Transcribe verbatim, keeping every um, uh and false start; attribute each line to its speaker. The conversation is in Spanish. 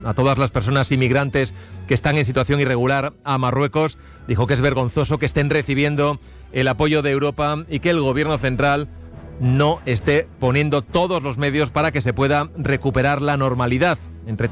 Speaker 1: a todas las personas inmigrantes que están en situación irregular a Marruecos. Dijo que es vergonzoso que estén recibiendo el apoyo de Europa y que el gobierno central no esté poniendo todos los medios para que se pueda recuperar la normalidad. Entre